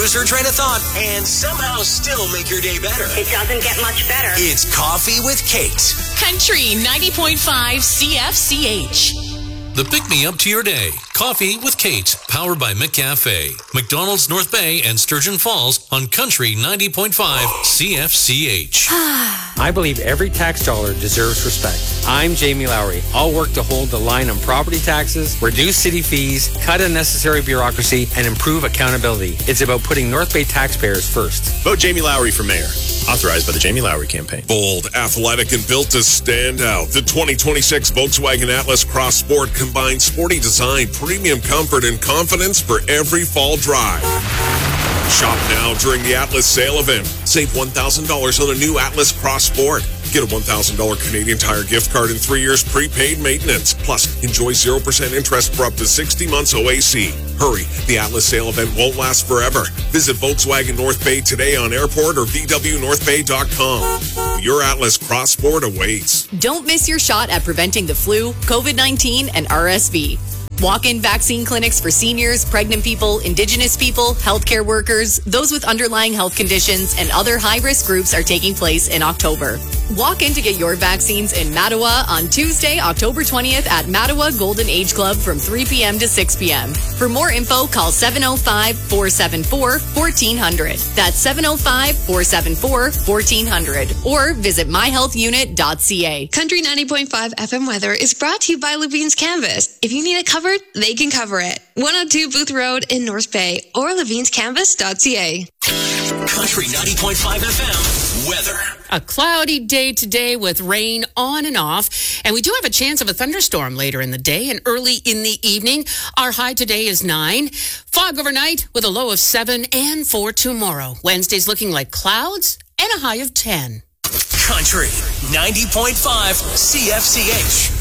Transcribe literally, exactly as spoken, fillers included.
lose her train of thought and somehow still make your day better. It doesn't get much better. It's Coffee with Kate. Country ninety point five C F C H. The pick-me-up to your day. Coffee with Kate, powered by McCafe. McDonald's North Bay and Sturgeon Falls on Country ninety point five C F C H. I believe every tax dollar deserves respect. I'm Jamie Lowry. I'll work to hold the line on property taxes, reduce city fees, cut unnecessary bureaucracy, and improve accountability. It's about putting North Bay taxpayers first. Vote Jamie Lowry for mayor. Authorized by the Jamie Lowry campaign. Bold, athletic, and built to stand out. The twenty twenty-six Volkswagen Atlas Cross Sport combines sporty design, premium comfort, and confidence for every fall drive. Shop now during the Atlas sale event. Save one thousand dollars on a new Atlas Cross Sport. Get a one thousand dollars Canadian Tire gift card and three years prepaid maintenance. Plus, enjoy zero percent interest for up to sixty months O A C. Hurry, the Atlas sale event won't last forever. Visit Volkswagen North Bay today on airport or v w north bay dot com. Your Atlas Cross Sport awaits. Don't miss your shot at preventing the flu, COVID nineteen, and R S V. Walk-in vaccine clinics for seniors, pregnant people, Indigenous people, healthcare workers, those with underlying health conditions, and other high-risk groups are taking place in October. Walk in to get your vaccines in Mattawa on Tuesday, October twentieth at Mattawa Golden Age Club from three p.m. to six p.m. For more info, call seven oh five, four seven four, one four zero zero. That's seven oh five, four seven four, one four zero zero. Or visit my health unit dot c a. Country ninety point five F M weather is brought to you by Levine's Canvas. If you need it covered, they can cover it. one oh two Booth Road in North Bay or levine's canvas dot c a. Country ninety point five F M weather. A cloudy day today with rain on and off. And we do have a chance of a thunderstorm later in the day and early in the evening. Our high today is nine. Fog overnight with a low of seven. And for tomorrow, Wednesday's looking like clouds and a high of ten. Country ninety point five C F C H.